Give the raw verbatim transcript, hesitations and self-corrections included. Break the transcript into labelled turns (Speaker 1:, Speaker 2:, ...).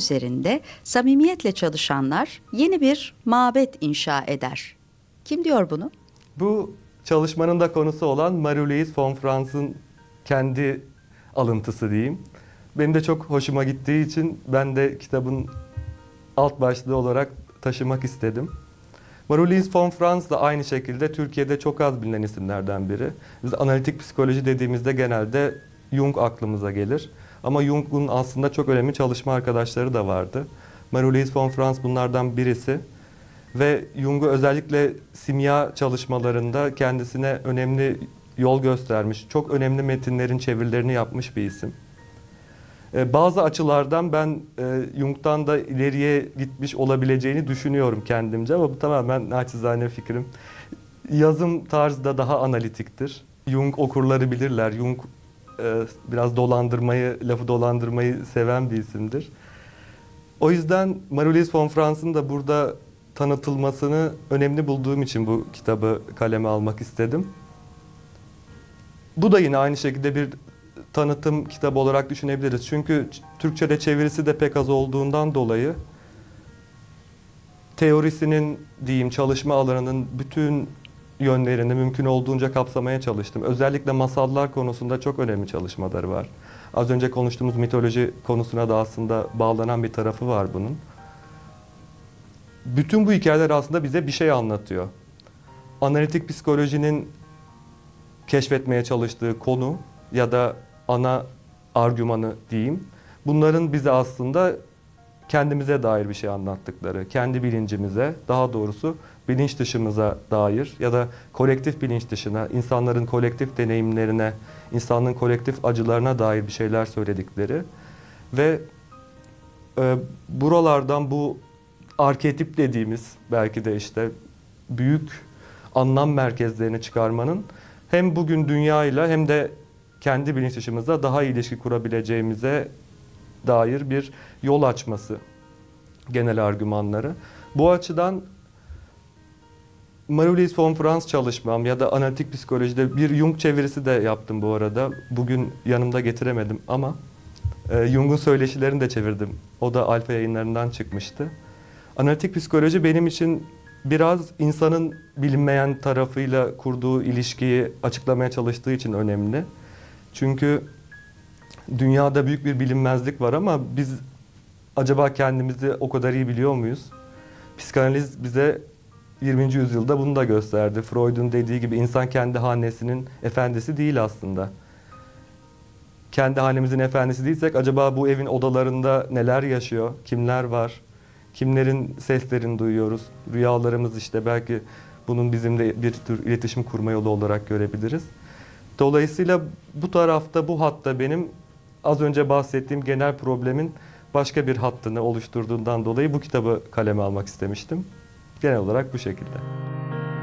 Speaker 1: üzerinde samimiyetle çalışanlar yeni bir mabet inşa eder. Kim diyor bunu?
Speaker 2: Bu çalışmanın da konusu olan Marie-Louise von Franz'ın kendi alıntısı diyeyim. Benim de çok hoşuma gittiği için ben de kitabın alt başlığı olarak taşımak istedim. Marie-Louise von Franz da aynı şekilde Türkiye'de çok az bilinen isimlerden biri. Biz analitik psikoloji dediğimizde genelde Jung aklımıza gelir. Ama Jung'un aslında çok önemli çalışma arkadaşları da vardı. Marie-Louise von Franz bunlardan birisi. Ve Jung'u özellikle simya çalışmalarında kendisine önemli yol göstermiş, çok önemli metinlerin çevirilerini yapmış bir isim. Ee, bazı açılardan ben e, Jung'dan da ileriye gitmiş olabileceğini düşünüyorum kendimce ama bu tamamen naçizane fikrim. Yazım tarzı da daha analitiktir. Jung okurları bilirler. Jung e, biraz dolandırmayı, lafı dolandırmayı seven bir isimdir. O yüzden Marie-Louise von Franz'ın da burada tanıtılmasını önemli bulduğum için bu kitabı kaleme almak istedim. Bu da yine aynı şekilde bir tanıtım kitabı olarak düşünebiliriz. Çünkü Türkçe'de çevirisi de pek az olduğundan dolayı teorisinin diyeyim çalışma alanının bütün yönlerini mümkün olduğunca kapsamaya çalıştım. Özellikle masallar konusunda çok önemli çalışmaları var. Az önce konuştuğumuz mitoloji konusuna da aslında bağlanan bir tarafı var bunun. Bütün bu hikayeler aslında bize bir şey anlatıyor. Analitik psikolojinin keşfetmeye çalıştığı konu ya da ana argümanı diyeyim. Bunların bize aslında kendimize dair bir şey anlattıkları, kendi bilincimize, daha doğrusu bilinç dışımıza dair ya da kolektif bilinç dışına, insanların kolektif deneyimlerine, insanlığın kolektif acılarına dair bir şeyler söyledikleri ve e, buralardan bu arketip dediğimiz belki de işte büyük anlam merkezlerini çıkarmanın hem bugün dünyayla hem de kendi bilinç dışımızda daha iyi ilişki kurabileceğimize dair bir yol açması genel argümanları. Bu açıdan Marie-Louise von Franz çalışmam ya da analitik psikolojide bir Jung çevirisi de yaptım bu arada. Bugün yanımda getiremedim ama e, Jung'un söyleşilerini de çevirdim. O da Alfa Yayınlarından çıkmıştı. Analitik psikoloji benim için biraz insanın bilinmeyen tarafıyla kurduğu ilişkiyi açıklamaya çalıştığı için önemli. Çünkü dünyada büyük bir bilinmezlik var ama biz acaba kendimizi o kadar iyi biliyor muyuz? Psikanaliz bize yirminci yüzyılda bunu da gösterdi. Freud'un dediği gibi insan kendi hanesinin efendisi değil aslında. Kendi hanemizin efendisi değilsek acaba bu evin odalarında neler yaşıyor, kimler var, kimlerin seslerini duyuyoruz, rüyalarımız işte belki bunun bizimle bir tür iletişim kurma yolu olarak görebiliriz. Dolayısıyla bu tarafta, bu hatta benim az önce bahsettiğim genel problemin başka bir hattını oluşturduğundan dolayı bu kitabı kaleme almak istemiştim. Genel olarak bu şekilde.